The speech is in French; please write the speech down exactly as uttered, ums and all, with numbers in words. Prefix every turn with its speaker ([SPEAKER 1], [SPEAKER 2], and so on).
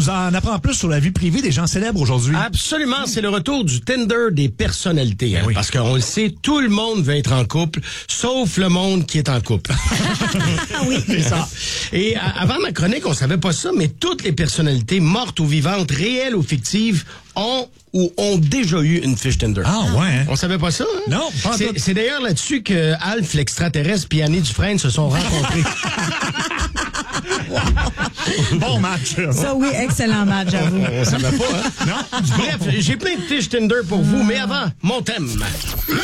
[SPEAKER 1] nous en apprend plus sur la vie privée des gens célèbres aujourd'hui.
[SPEAKER 2] Absolument, c'est le retour du Tinder des personnalités.
[SPEAKER 1] Ben
[SPEAKER 2] hein,
[SPEAKER 1] oui.
[SPEAKER 2] Parce qu'on le sait, tout le monde veut être en couple, sauf le monde qui est en couple.
[SPEAKER 3] Ah oui.
[SPEAKER 2] C'est ça. Et à- avant ma chronique, on savait pas ça, mais toutes les personnalités, mortes ou vivantes, réelles ou fictives, ont ou ont déjà eu une fiche Tinder.
[SPEAKER 1] Ah ouais, hein?
[SPEAKER 2] On savait pas ça, hein?
[SPEAKER 1] Non, pas en
[SPEAKER 2] C'est,
[SPEAKER 1] tout.
[SPEAKER 2] c'est d'ailleurs là-dessus que Alf, l'extraterrestre, puis Annie Dufresne se sont rencontrés.
[SPEAKER 1] Bon match.
[SPEAKER 3] Ça, oui, excellent match, j'avoue.
[SPEAKER 2] On savait pas, hein?
[SPEAKER 1] Non?
[SPEAKER 2] Bref, j'ai plein de fiches Tinder pour vous, mais avant, mon thème.